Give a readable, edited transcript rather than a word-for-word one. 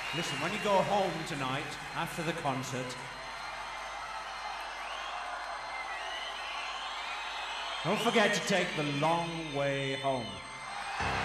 Listen, when you go home tonight, after the concert, don't forget to take the long way home.